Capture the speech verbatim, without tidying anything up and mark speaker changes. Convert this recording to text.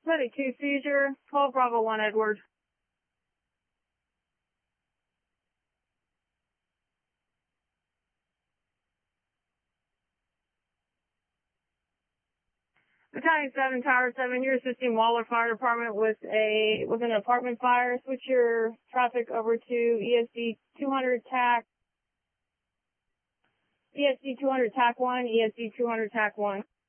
Speaker 1: Medic two seizure, twelve Bravo one Edward. Battalion seven, Tower seven, you're assisting Waller Fire Department with a with an apartment fire. Switch your traffic over to E S D two hundred T A C. E S D two hundred T A C one, E S D two hundred T A C one.